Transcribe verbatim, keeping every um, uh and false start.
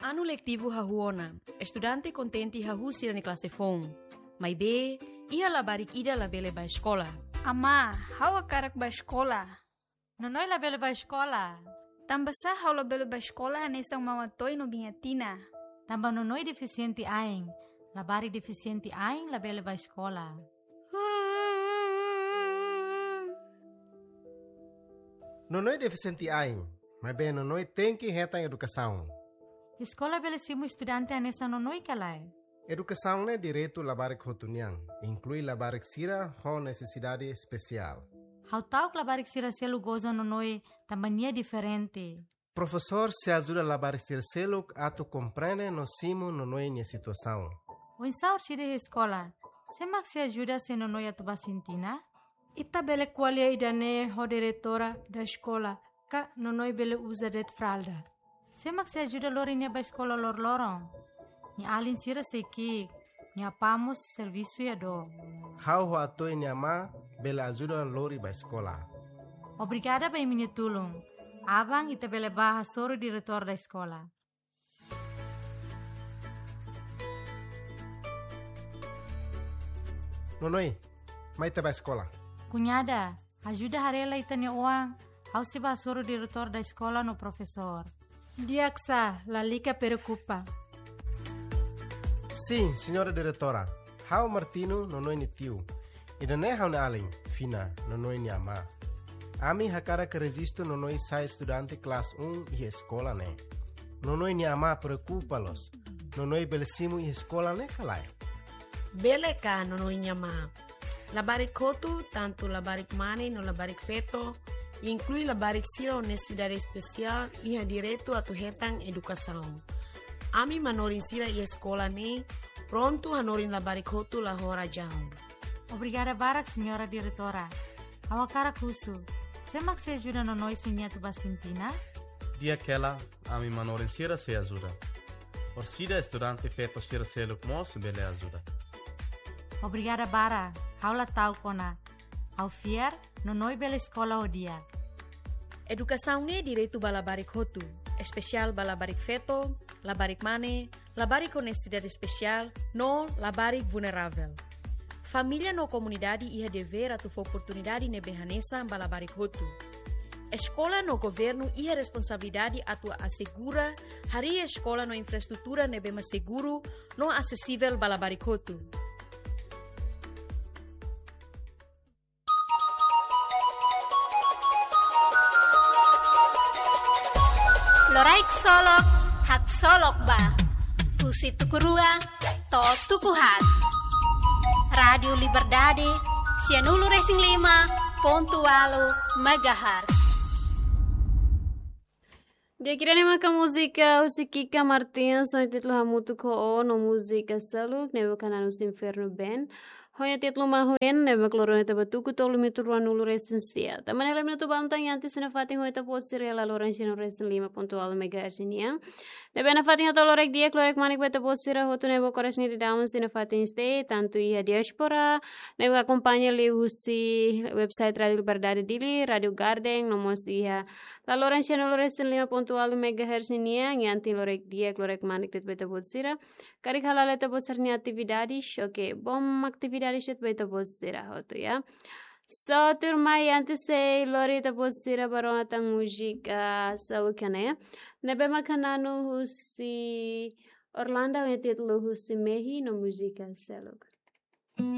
Ano letivo hahuona, estudante contenti hahusi na klase fong. May be, iya labarik ida labele ba escola. Ama, hawa karak ba escola? Nonoy labele ba escola? Tambasa hawa labele ba escola hanesang mawatoy no bingatina. Tamba nonoy deficiente aing, labari deficiente aing labele ba escola. Nonoy deficiente aing, mas bem nonoy tem que reta educação. Escola belesimo estudante anessa nonoy kalay. Educação é direito labarik hotuniang, inclui labarik sira com necessidade especial. How tau labarik sira selu goza nonoy tambania diferente. Professor se ajuda labarik sira selu ato compreende no simo nonoy nia situação. O insaur sira escola, semak se ajuda se nonoy atuba sintina? Ita bele qualia idane ho diretora da escola, ka nonoy bele usa det fralda. Semak se ajuda lori nia ba escola lor lorong. Ni alin sira seki, ni apamos serviço ya do. How ho atoi nia ma bele ajuda lori ba escola. Obrigada ba minha tulung. Abang ita bele baha soro diretor da escola. Nonoy, mai te ba escola. Cunhada, ajuda harela itanya uang. How se ba soro diretor da escola no professor. Diaksa, la lica preocupa. Sim, senhora diretora. How Martino nonoy ni tio. Ida ne how ne aling, fina, nonoy ni ama. Ami hakara que resisto nonoy sai estudante class um e escola ne. Nonoy ni ama preocupa-los. Nonoy belesimo e escola ne kalai. Bele ka nonoy ni ama. Labarik kotu, tanto labarik mane no labarik feto, inclui labarik sira honestidade especial e ha direito a tu hetang educação. Ami manorin sira e escola ne, pronto hanorin labarik kotu la hora jam. Obrigada barak, senhora diretora. Awakara kusu. Semak se ajuda no noi sinha tu basintina? Dia aquela, ami manorin sira se ajuda. Orsida estudante feto sira se lukmos bele ajuda. Obrigada bara. Haula tau kona. Au fier, no noi bela escola o dia. Educação ne direito balabarik hotu, especial balabarik feto, labarik mane, labarik honestidade especial, no labarik vulnerável. Família no comunidade ia dever a tu oportunidade ne behanesa balabarik hotu. Escola no governo ia responsabilidade a tu assegura hari escola no infraestrutura ne bema seguro, no acessível balabarik hotu. Loraik solok, hak solok ba. Pusi tukurua, to tukuhat. Radio Liberdade, Cianulu Racing lima, pontualo, megahertz. Dia kira nema ka música usikika Martins no titlo hamutu ko o no música saluk nebo kanano Inferno Ben. Hoya titlo mahoen nebo kloro neta batuku tolu mituru anulu resensia. Taman ele minuto bantang yanti sena fating hoya tapo serial aloran sino resen lima pontual megahertz niya. Nebe na fating atolorek dia klorek manik beta posira hotu nebo koras ni daun sena fating stay tanto ia diaspora nebo acompanha li husi website Radio Liberdade dili Radio Garden nomos ia la loran sino resen lima pontual megahertz niya yanti lorek dia klorek manik beta posira karik halala tapo serni atividades okay bom atividades det beta posira hotu ya. So turmai antes se lorita posira barona tang música salukane. Nebe makanano husi Orlando e titlo husi mehi no música saluk.